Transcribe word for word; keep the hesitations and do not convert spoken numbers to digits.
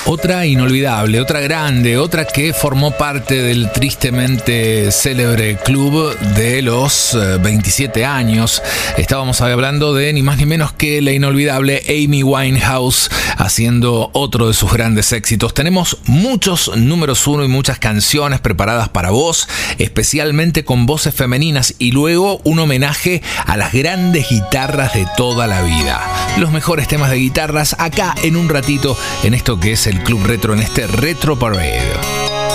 Otra inolvidable, otra grande, otra que formó parte del tristemente célebre club de los veintisiete años. Estábamos hablando de ni más ni menos que la inolvidable Amy Winehouse haciendo otro de sus grandes éxitos. Tenemos muchos números uno y muchas canciones preparadas para vos, especialmente con voces femeninas, y luego un homenaje a las grandes guitarras de toda la vida. Los mejores temas de guitarras acá en un ratito en esto que es el Club Retro, en este Retro Parade.